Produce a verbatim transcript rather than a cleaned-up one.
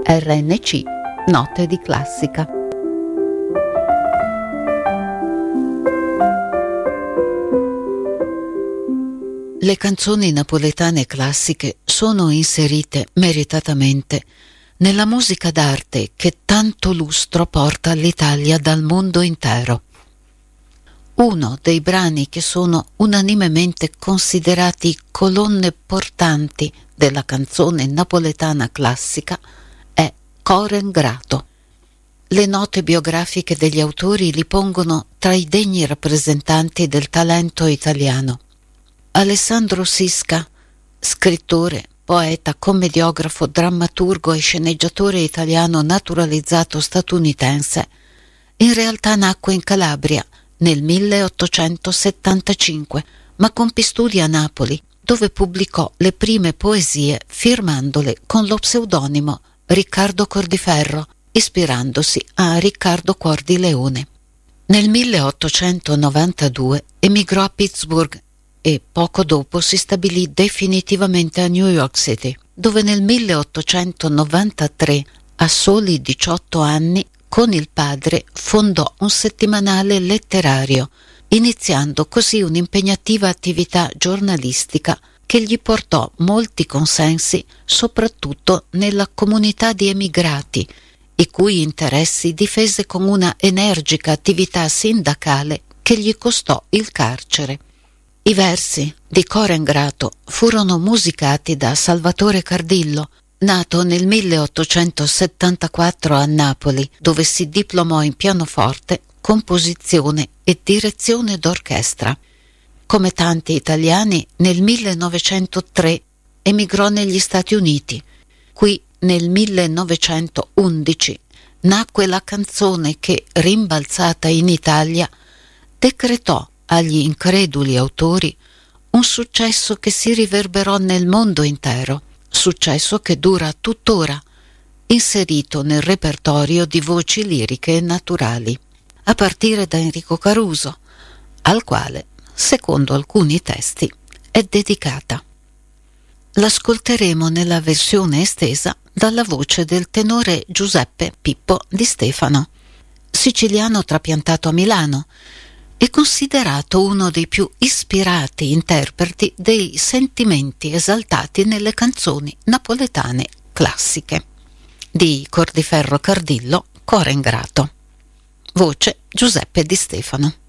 R N C Note di Classica. Le canzoni napoletane classiche sono inserite meritatamente nella musica d'arte che tanto lustro porta all'Italia dal mondo intero. Uno dei brani che sono unanimemente considerati colonne portanti della canzone napoletana classica è Core Ingrato. Le note biografiche degli autori li pongono tra i degni rappresentanti del talento italiano. Alessandro Sisca, scrittore, poeta, commediografo, drammaturgo e sceneggiatore italiano naturalizzato statunitense, in realtà nacque in Calabria nel milleottocentosettantacinque, ma compì studi a Napoli, dove pubblicò le prime poesie firmandole con lo pseudonimo Riccardo Cordiferro, ispirandosi a Riccardo Cuor di Leone. Nel milleottocentonovantadue emigrò a Pittsburgh e poco dopo si stabilì definitivamente a New York City, dove nel milleottocentonovantatré, a soli diciotto anni, con il padre fondò un settimanale letterario, iniziando così un'impegnativa attività giornalistica che gli portò molti consensi soprattutto nella comunità di emigrati, i cui interessi difese con una energica attività sindacale che gli costò il carcere. I versi di Core Ingrato furono musicati da Salvatore Cardillo, nato nel milleottocentosettantaquattro a Napoli, dove si diplomò in pianoforte, composizione e direzione d'orchestra. Come tanti italiani, nel millenovecentotre emigrò negli Stati Uniti. Qui nel millenovecentoundici nacque la canzone che, rimbalzata in Italia, decretò agli increduli autori un successo che si riverberò nel mondo intero, successo che dura tuttora, inserito nel repertorio di voci liriche naturali, a partire da Enrico Caruso, al quale, secondo alcuni testi, è dedicata. L'ascolteremo nella versione estesa dalla voce del tenore Giuseppe Pippo Di Stefano, siciliano trapiantato a Milano e considerato uno dei più ispirati interpreti dei sentimenti esaltati nelle canzoni napoletane classiche. Di Cordiferro Cardillo, Core Ingrato. Voce Giuseppe Di Stefano.